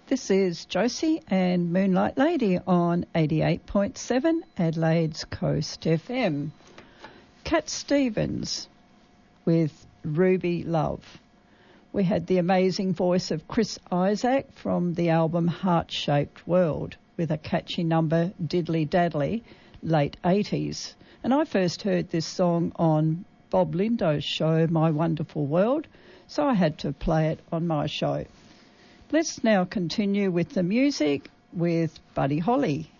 This is Josie and Moonlight Lady on 88.7 Adelaide's Coast FM. Cat Stevens with Ruby Love. We had the amazing voice of Chris Isaak from the album Heart-Shaped World with a catchy number, Diddly Daddly, late 80s. And I first heard this song on Bob Lindo's show, My Wonderful World, so I had to play it on my show. Let's now continue with the music with Buddy Holly.